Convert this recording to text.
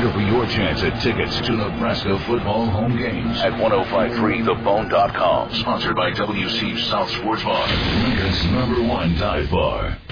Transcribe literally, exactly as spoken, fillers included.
reminder for your chance at tickets to Nebraska football home games at ten fifty-three the bone dot com. Sponsored by W C South Sports Bar, America's number one dive bar.